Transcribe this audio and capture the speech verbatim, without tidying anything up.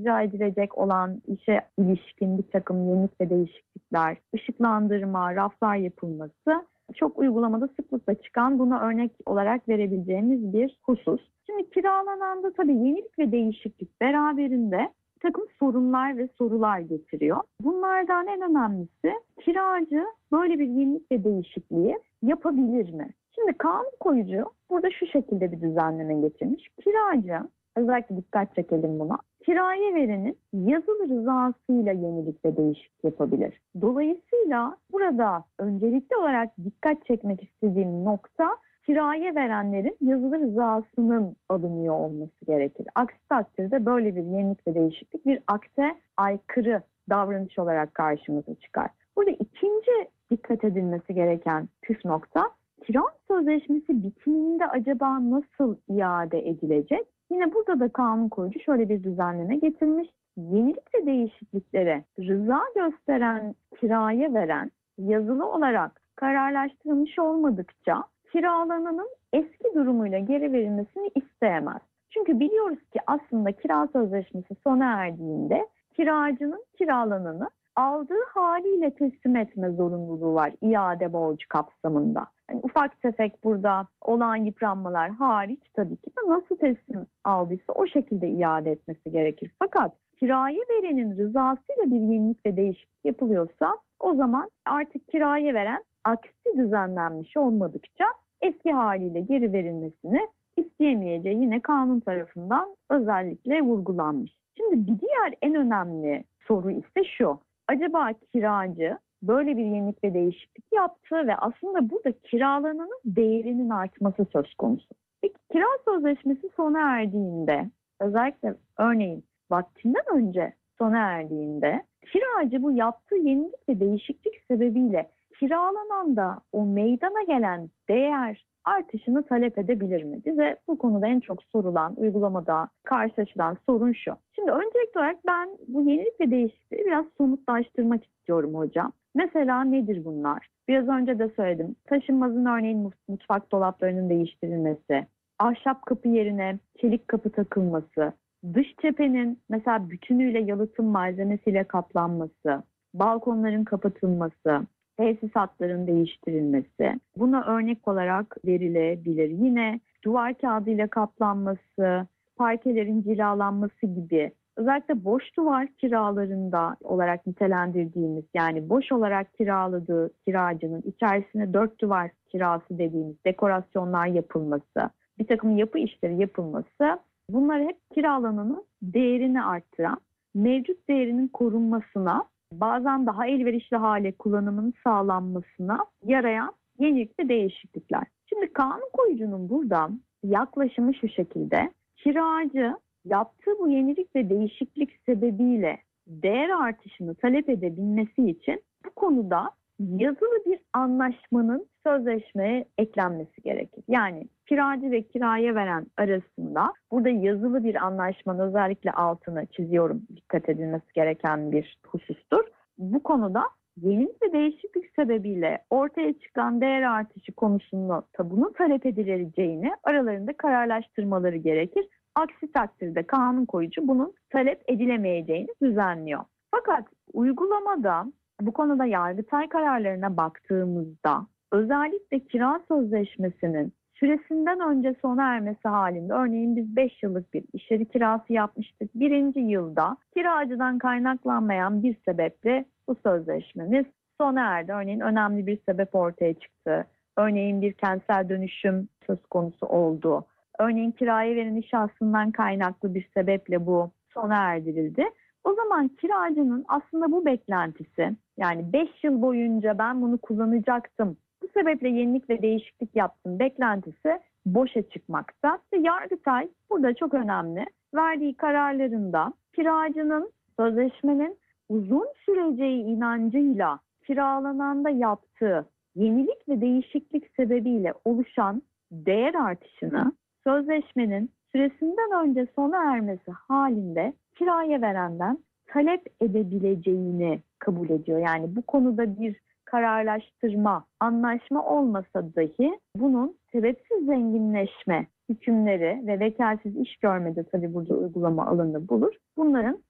icra edilecek olan işe ilişkin bir takım yenilik ve değişiklikler, ışıklandırma, raflar yapılması çok uygulamada sıklıkla çıkan, buna örnek olarak verebileceğimiz bir husus. Şimdi kiralanan da tabii yenilik ve değişiklik beraberinde bir takım sorunlar ve sorular getiriyor. Bunlardan en önemlisi, kiracı böyle bir yenilik ve değişikliği yapabilir mi? Şimdi kanun koyucu burada şu şekilde bir düzenleme getirmiş. Kiracı, özellikle dikkat çekelim buna, kiraya verenin yazılı rızasıyla yenilik ve değişiklik yapabilir. Dolayısıyla burada öncelikli olarak dikkat çekmek istediğim nokta, kiraya verenlerin yazılı rızasının alınıyor olması gerekir. Aksi takdirde böyle bir yenilik ve değişiklik bir akte aykırı davranış olarak karşımıza çıkar. Burada ikinci dikkat edilmesi gereken püf nokta, kira sözleşmesi bitiminde acaba nasıl iade edilecek? Yine burada da kanun koyucu şöyle bir düzenleme getirmiş. Yenilik ve değişikliklere rıza gösteren, kiraya veren yazılı olarak kararlaştırılmış olmadıkça kiralananın eski durumuyla geri verilmesini isteyemez. Çünkü biliyoruz ki aslında kira sözleşmesi sona erdiğinde kiracının kiralananı aldığı haliyle teslim etme zorunluluğu var iade borcu kapsamında. Yani ufak tefek burada olan yıpranmalar hariç tabii ki de nasıl teslim aldıysa o şekilde iade etmesi gerekir. Fakat kiraya verenin rızasıyla bir yenilik ve değişiklik yapılıyorsa o zaman artık kiraya veren aksi düzenlenmiş olmadıkça eski haliyle geri verilmesini isteyemeyeceği yine kanun tarafından özellikle vurgulanmış. Şimdi bir diğer en önemli soru ise şu. Acaba kiracı böyle bir yenilik ve değişiklik yaptı ve aslında burada kiralananın değerinin artması söz konusu. Peki kira sözleşmesi sona erdiğinde, özellikle örneğin vaktinden önce sona erdiğinde kiracı bu yaptığı yenilik ve değişiklik sebebiyle kiralanan da o meydana gelen değer artışını talep edebilir mi? Bize bu konuda en çok sorulan, uygulamada karşılaşılan sorun şu. Şimdi öncelikli olarak ben bu yenilik ve değişikliği biraz somutlaştırmak istiyorum hocam. Mesela nedir bunlar? Biraz önce de söyledim. Taşınmazın örneğin mutfak dolaplarının değiştirilmesi, ahşap kapı yerine çelik kapı takılması, dış cephenin mesela bütünüyle yalıtım malzemesiyle kaplanması, balkonların kapatılması, tesisatların değiştirilmesi. Buna örnek olarak verilebilir. Yine duvar kağıdıyla kaplanması, parkelerin cilalanması gibi özellikle boş duvar kiralarında olarak nitelendirdiğimiz, yani boş olarak kiraladığı kiracının içerisine dört duvar kirası dediğimiz dekorasyonlar yapılması, bir takım yapı işleri yapılması, bunlar hep kiralananın değerini arttıran, mevcut değerinin korunmasına, bazen daha elverişli hale kullanımının sağlanmasına yarayan yenilik ve değişiklikler. Şimdi kanun koyucunun buradan yaklaşımı şu şekilde: kiracı yaptığı bu yenilik ve değişiklik sebebiyle değer artışını talep edebilmesi için bu konuda yazılı bir anlaşmanın sözleşmeye eklenmesi gerekir. Yani kiracı ve kiraya veren arasında burada yazılı bir anlaşmanın, özellikle altını çiziyorum, dikkat edilmesi gereken bir husustur. Bu konuda yenilik ve değişiklik sebebiyle ortaya çıkan değer artışı konusunda bunun talep edileceğini aralarında kararlaştırmaları gerekir. Aksi takdirde kanun koyucu bunun talep edilemeyeceğini düzenliyor. Fakat uygulamada bu konuda Yargıtay kararlarına baktığımızda özellikle kira sözleşmesinin süresinden önce sona ermesi halinde, örneğin biz beş yıllık bir iş yeri kirası yapmıştık. Birinci yılda kiracıdan kaynaklanmayan bir sebeple bu sözleşmemiz sona erdi. Örneğin önemli bir sebep ortaya çıktı. Örneğin bir kentsel dönüşüm söz konusu oldu. Örneğin kiraya veren şahsından kaynaklı bir sebeple bu sona erdirildi. O zaman kiracının aslında bu beklentisi, yani beş yıl boyunca ben bunu kullanacaktım, bu sebeple yenilik ve değişiklik yaptım beklentisi boşa çıkmakta. Ve Yargıtay burada çok önemli. Verdiği kararlarında kiracının sözleşmenin uzun süreceği inancıyla kiralananda yaptığı yenilik ve değişiklik sebebiyle oluşan değer artışını sözleşmenin süresinden önce sona ermesi halinde kiraya verenden talep edebileceğini kabul ediyor. Yani bu konuda bir kararlaştırma, anlaşma olmasa dahi bunun sebepsiz zenginleşme hükümleri ve vekalsiz iş görmede tabii burada uygulama alanı bulur. Bunların